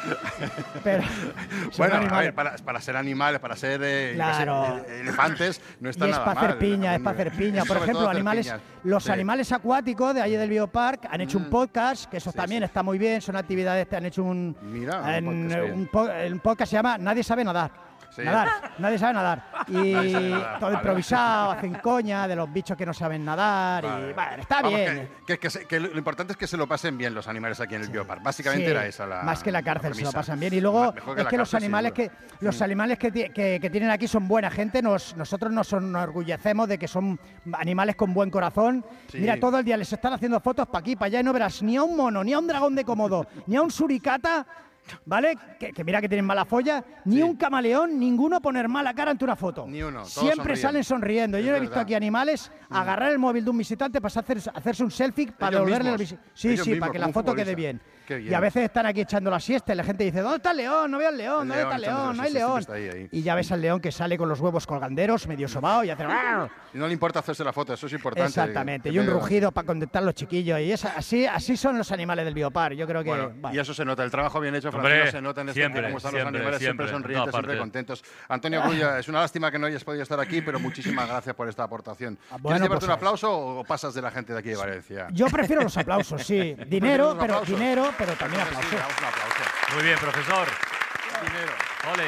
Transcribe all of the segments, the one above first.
Pero bueno, a ver, para ser animales, para ser elefantes, no está nada mal. Es para hacer piña. Por ejemplo, los animales acuáticos de allí del Biopark han hecho un podcast, que eso también está muy bien, son actividades, han hecho un podcast se llama Nadie sabe nadar. Sí. Nadie sabe nadar. Y todo improvisado, hacen coña de los bichos que no saben nadar. Vale. Y bueno, está bien. Que lo importante es que se lo pasen bien los animales aquí en el Biopark. Básicamente era esa la. Más que la cárcel, premisa. Se lo pasan bien. Y luego es que los animales que tienen aquí son buena gente. Nosotros nos enorgullecemos de que son animales con buen corazón. Sí. Mira, todo el día les están haciendo fotos para aquí, para allá y no verás ni a un mono, ni a un dragón de Komodo, ni a un suricata. ¿Vale? Que mira que tienen mala folla. Ni un camaleón, ninguno poner mala cara ante una foto. Ni uno. Siempre salen sonriendo. Yo no he visto aquí animales agarrar el móvil de un visitante para hacerse un selfie para devolverle el visitante. Sí, para que la foto quede bien. Y a veces están aquí echando la siesta y la gente dice, ¿dónde está el león? No veo al león, ¿dónde está el león? No hay león. Y ya ves al león que sale con los huevos colganderos, medio sobao y hace... Y no le importa hacerse la foto, eso es importante. Exactamente, y un rugido para contentar a los chiquillos. Y así son los animales del Biopark. Yo creo que... Bueno, y eso se nota, el trabajo bien hecho, Francisco, se nota en este cómo están los animales, siempre sonrientes, siempre contentos. Antonio Grulla, es una lástima que no hayas podido estar aquí, pero muchísimas gracias por esta aportación. ¿Quieres llevarte un aplauso o pasas de la gente de aquí de Valencia? Yo prefiero los aplausos, sí. Dinero, pero también aplausos. Un aplauso. Muy bien, profesor. Dinero. Ole.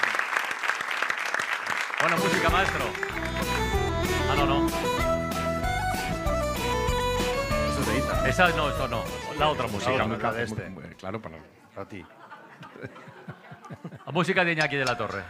Bueno, música, maestro. No. Eso es de Ita. Esa no, esto no. La otra música. La de este. Claro, para ti. La música de Iñaki de la Torre.